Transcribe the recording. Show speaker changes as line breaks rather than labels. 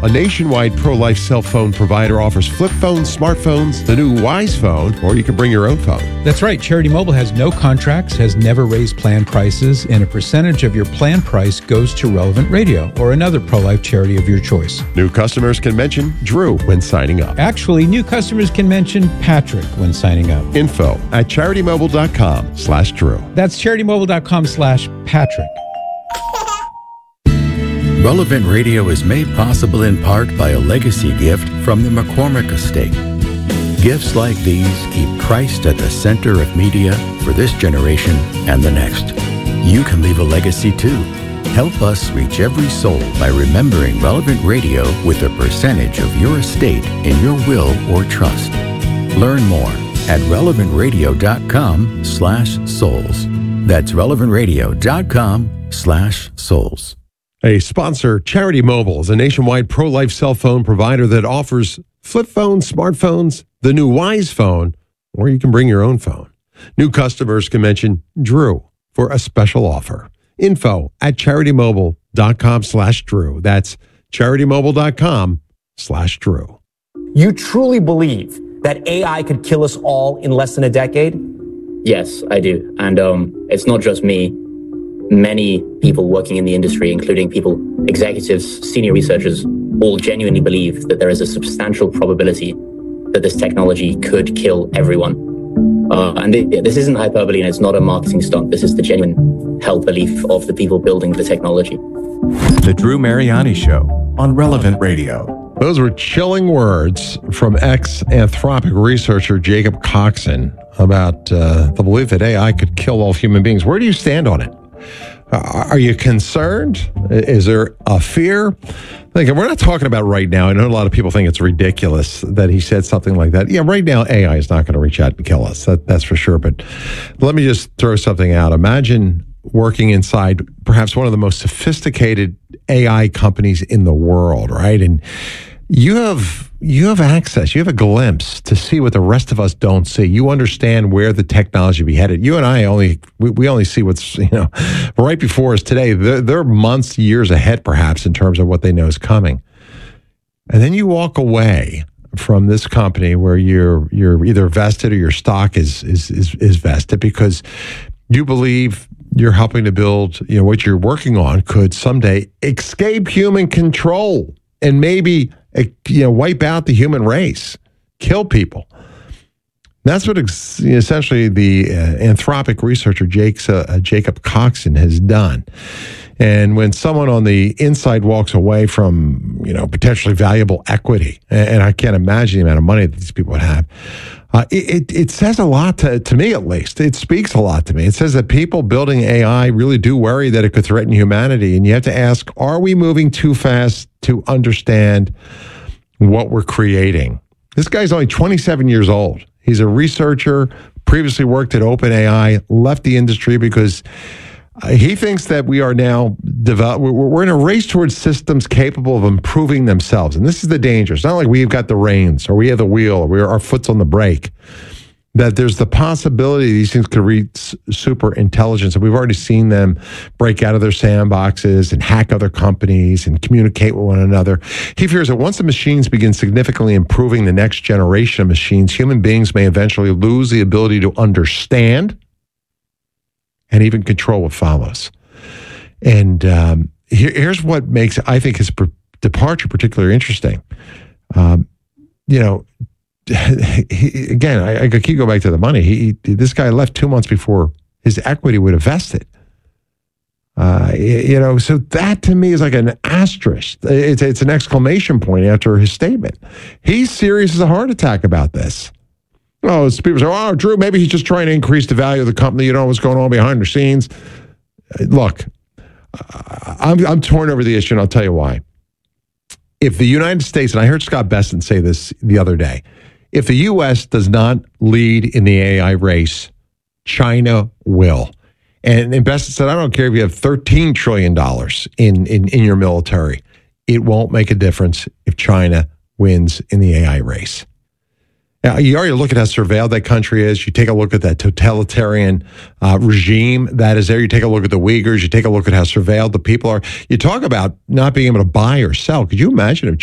a nationwide pro-life cell phone provider, offers flip phones, smartphones, the new Wise Phone, or you can bring your own phone.
That's right. Charity Mobile has no contracts, has never raised plan prices, and a percentage of your plan price goes to Relevant Radio or another pro-life charity of your choice.
New customers can mention Drew when signing up.
Actually, new customers can mention Patrick when signing up.
Info at CharityMobile.com/Drew.
That's CharityMobile.com/Patrick.
Relevant Radio is made possible in part by a legacy gift from the McCormick Estate. Gifts like these keep Christ at the center of media for this generation and the next. You can leave a legacy too. Help us reach every soul by remembering Relevant Radio with a percentage of your estate in your will or trust. Learn more at relevantradio.com/souls. That's relevantradio.com/souls.
A sponsor, Charity Mobile, is a nationwide pro-life cell phone provider that offers flip phones, smartphones, the new Wise Phone, or you can bring your own phone. New customers can mention Drew for a special offer. Info at CharityMobile.com/Drew. That's CharityMobile.com/Drew.
You truly believe that AI could kill us all in less than a decade?
Yes, I do. And it's not just me. Many people working in the industry, including people, executives, senior researchers, all genuinely believe that there is a substantial probability that this technology could kill everyone. And this isn't hyperbole, and it's not a marketing stunt. This is the genuine held belief of the people building the technology.
The Drew Mariani Show on Relevant Radio.
Those were chilling words from ex-Anthropic researcher Jacob Coxon about the belief that AI could kill all human beings. Where do you stand on it? Are you concerned? Is there a fear? Like, we're not talking about right now. I know a lot of people think it's ridiculous that he said something like that. Yeah, right now, AI is not going to reach out and kill us. That's for sure. But let me just throw something out. Imagine working inside perhaps one of the most sophisticated AI companies in the world, right? And you have access, you have a glimpse to see what the rest of us don't see. You understand where the technology be headed. You and I only see what's, right before us today. They're months, years ahead perhaps in terms of what they know is coming. And then you walk away from this company where you're either vested or your stock is vested because you believe you're helping to build, what you're working on could someday escape human control and maybe wipe out the human race, kill people. That's what essentially the Anthropic researcher Jacob Coxon has done. And when someone on the inside walks away from, potentially valuable equity, and I can't imagine the amount of money that these people would have, it says a lot to me, at least. It speaks a lot to me. It says that people building AI really do worry that it could threaten humanity. And you have to ask, are we moving too fast to understand what we're creating? This guy's only 27 years old. He's a researcher, previously worked at OpenAI, left the industry because he thinks that we are now we're in a race towards systems capable of improving themselves. And this is the danger. It's not like we've got the reins or we have the wheel or our foot's on the brake. That there's the possibility these things could reach super intelligence. And we've already seen them break out of their sandboxes and hack other companies and communicate with one another. He fears that once the machines begin significantly improving the next generation of machines, human beings may eventually lose the ability to understand and even control what follows. And here's what makes, I think, his departure particularly interesting. Again, I keep going back to the money. This guy left 2 months before his equity would have vested. So that to me is like an asterisk. It's an exclamation point after his statement. He's serious as a heart attack about this. Oh, people say, Drew, maybe he's just trying to increase the value of the company. You know what's going on behind the scenes. Look, I'm torn over the issue, and I'll tell you why. If the United States, and I heard Scott Besson say this the other day, if the U.S. does not lead in the AI race, China will. And Besson said, I don't care if you have $13 trillion in your military. It won't make a difference if China wins in the AI race. Now, you already look at how surveilled that country is. You take a look at that totalitarian regime that is there. You take a look at the Uyghurs. You take a look at how surveilled the people are. You talk about not being able to buy or sell. Could you imagine if